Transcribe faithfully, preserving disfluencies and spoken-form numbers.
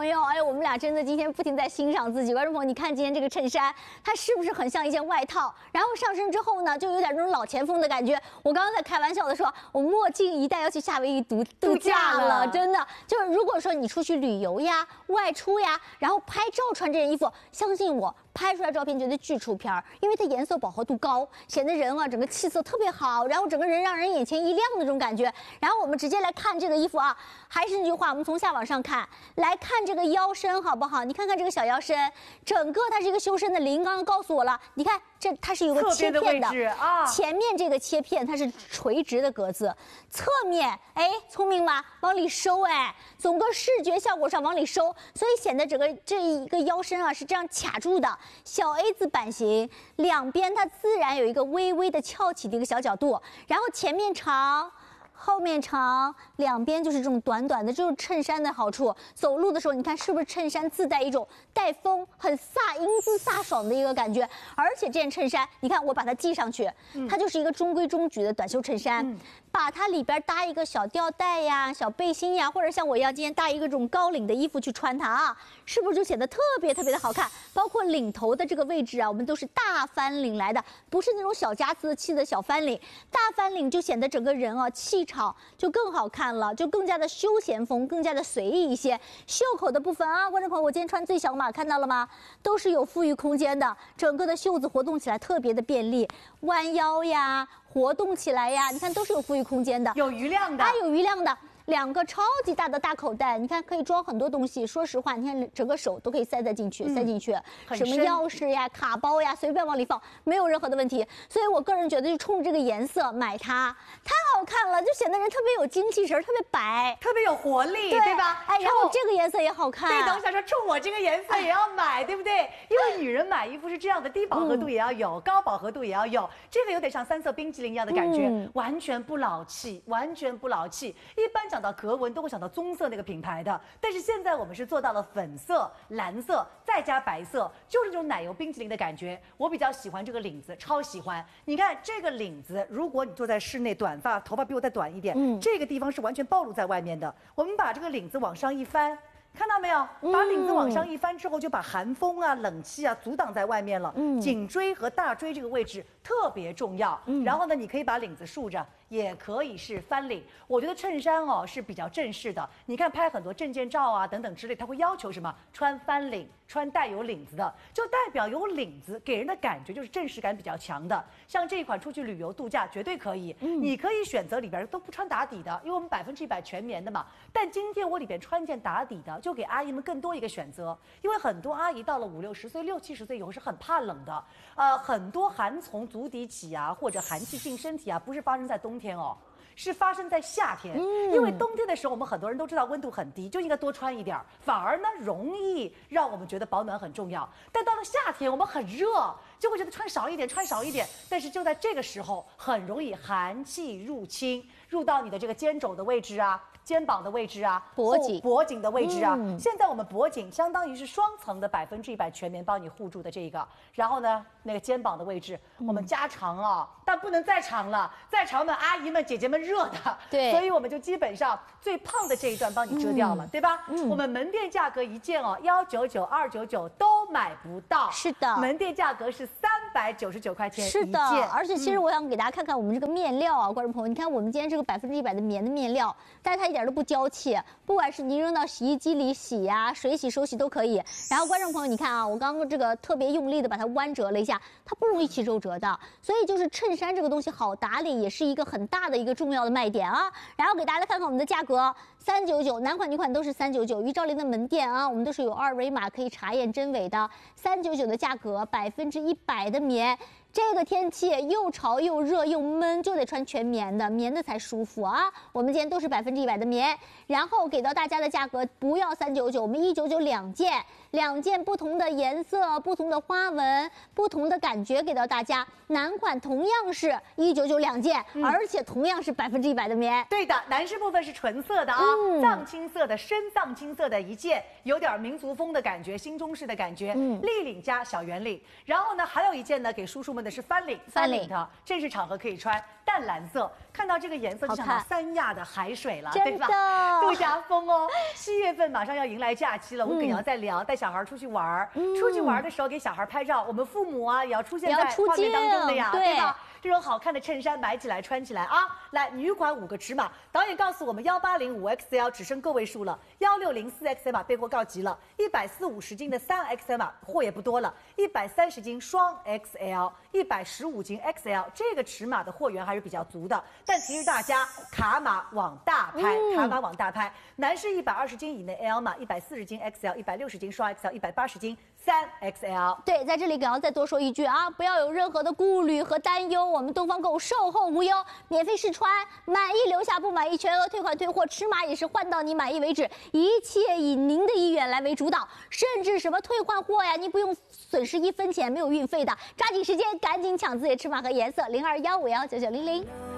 朋友，哎，我们俩真的今天不停在欣赏自己。观众朋友，你看今天这个衬衫，它是不是很像一件外套？然后上身之后呢，就有点那种老前锋的感觉。我刚刚在开玩笑的说，我墨镜一戴要去夏威夷度度假了，真的就是如果说你出去旅游呀、外出呀，然后拍照穿这件衣服，相信我。 拍出来照片绝对巨出片儿，因为它颜色饱和度高，显得人啊整个气色特别好，然后整个人让人眼前一亮的那种感觉。然后我们直接来看这个衣服啊，还是那句话，我们从下往上看，来看这个腰身好不好？你看看这个小腰身，整个它是一个修身的零，刚刚告诉我了，你看这它是有个切片的， 的啊， 前面这个切片它是垂直的格子，侧面哎聪明吧，往里收哎，整个视觉效果上往里收，所以显得整个这一个腰身啊是这样卡住的。 小 A 字版型，两边它自然有一个微微的翘起的一个小角度，然后前面长。 后面长，两边就是这种短短的，这就是衬衫的好处。走路的时候，你看是不是衬衫自带一种带风、很飒、英姿飒爽的一个感觉？而且这件衬衫，你看我把它系上去，嗯、它就是一个中规中矩的短袖衬衫。嗯 把它里边搭一个小吊带呀、小背心呀，或者像我一样今天搭一个这种高领的衣服去穿它啊，是不是就显得特别特别的好看？包括领头的这个位置啊，我们都是大翻领来的，不是那种小夹子气的小翻领。大翻领就显得整个人啊气场就更好看了，就更加的休闲风，更加的随意一些。袖口的部分啊，观众朋友，我今天穿最小码看到了吗？都是有富裕空间的，整个的袖子活动起来特别的便利，弯腰呀。 活动起来呀，你看都是有富裕空间的， 有余量的， 它有余量的。 两个超级大的大口袋，你看可以装很多东西。说实话，你看整个手都可以塞得进去，嗯、塞进去，什么钥匙呀、卡包呀，随便往里放，没有任何的问题。所以我个人觉得，就冲着这个颜色买它，太好看了，就显得人特别有精气神，特别白， 特别有活力， 对, 对吧？ 哎，然后这个颜色也好看。 对，等我想说，冲我这个颜色也要买，对不对？因为女人买衣服是这样的，低饱和度也要有，嗯、高饱和度也要有，这个有点像三色冰淇淋一样的感觉，嗯、完全不老气，完全不老气。一般讲到格纹都会想到棕色那个品牌的，但是现在我们是做到了粉色、蓝色，再加白色，就是这种奶油冰淇淋的感觉。我比较喜欢这个领子，超喜欢。你看这个领子，如果你坐在室内，短发，头发比我再短一点，嗯，这个地方是完全暴露在外面的。我们把这个领子往上一翻。 看到没有？把领子往上一翻之后，就把寒风啊、冷气啊阻挡在外面了。嗯，颈椎和大椎这个位置特别重要。嗯，然后呢，你可以把领子竖着，也可以是翻领。我觉得衬衫哦是比较正式的。你看拍很多证件照啊等等之类，它会要求什么？穿翻领，穿带有领子的，就代表有领子，给人的感觉就是正式感比较强的。像这一款出去旅游度假绝对可以。嗯，你可以选择里边都不穿打底的，因为我们百分之一百全棉的嘛。但今天我里边穿件打底的。 就给阿姨们更多一个选择，因为很多阿姨到了五六十岁、六七十岁以后是很怕冷的，呃，很多寒从足底起啊，或者寒气进身体啊，不是发生在冬天哦，是发生在夏天。嗯，因为冬天的时候，我们很多人都知道温度很低，就应该多穿一点，反而呢容易让我们觉得保暖很重要。但到了夏天，我们很热，就会觉得穿少一点，穿少一点。但是就在这个时候，很容易寒气入侵，入到你的这个肩肘的位置啊。 肩膀的位置啊， 脖颈脖颈的位置啊， 嗯、 现在我们脖颈相当于是双层的百分之一百全棉帮你护住的这个，然后呢，那个肩膀的位置、嗯、我们加长啊，但不能再长了，再长呢阿姨们姐姐们热的， 对， 所以我们就基本上最胖的这一段帮你遮掉了，嗯、对吧？ 嗯， 我们门店价格一件哦，幺九九、二九九都买不到， 是的， 门店价格是三百九十九块钱一件， 是的，而且其实我想给大家看看我们这个面料啊，观众朋友，你看我们今天这个百分之一百的棉的面料，但是它一点都不娇气，不管是你扔到洗衣机里洗呀、啊，水洗、手洗都可以。然后观众朋友，你看啊，我刚刚这个特别用力的把它弯折了一下，它不容易起皱褶的。所以就是衬衫这个东西好打理，也是一个很大的一个重要的卖点啊。然后给大家看看我们的价格，三九九，男款女款都是三九九。于兆林的门店啊，我们都是有二维码可以查验真伪的，三九九的价格，百分之一百的棉。这个天气又潮又热又闷，就得穿全棉的，棉的才舒服啊。我们今天都是百分之一百的棉，然后给到大家的价格不要三九九，我们一九九两件，两件不同的颜色、不同的花纹、不同的感觉给到大家。男款同样是一九九两件，嗯、而且同样是百分之一百的棉。 对的，男士部分是纯色的啊，嗯、藏青色的深藏青色的一件，有点民族风的感觉，新中式的感觉，嗯、立领加小圆领。然后呢，还有一件呢，给叔叔们的是翻领， 翻领的，正式场合可以穿，淡蓝色。 看到这个颜色就想到三亚的海水了， 对吧？度假风哦。七月份马上要迎来假期了，我跟耿瑶在聊，带小孩出去玩，嗯、出去玩的时候给小孩拍照，我们父母啊也要出现在画面当中的呀，对吧？这种好看的衬衫买起来穿起来啊！来，女款五个尺码，导演告诉我们幺八零五 X L 只剩个位数了，幺六零四 X L 码备货告急了，一百四五十斤的三 X L 码货也不多了，一百三十斤双 X L， 一百十五斤 X L 这个尺码的货源还是比较足的，但提示大家卡码往大拍，嗯、卡码往大拍，男士一百二十斤以内 L 码，一百四十斤 X L， 一百六十斤双 X L， 一百八十斤三 X L。对，在这里耿瑶再多说一句啊，不要有任何的顾虑和担忧。我们东方购物售后无忧，免费试穿，满意留下，不满意全额退款退货，尺码也是换到你满意为止，一切以您的意愿来为主导，甚至什么退换货呀，你不用损失一分钱，没有运费的，抓紧时间赶紧抢自己的尺码和颜色，零二幺五幺九九零零。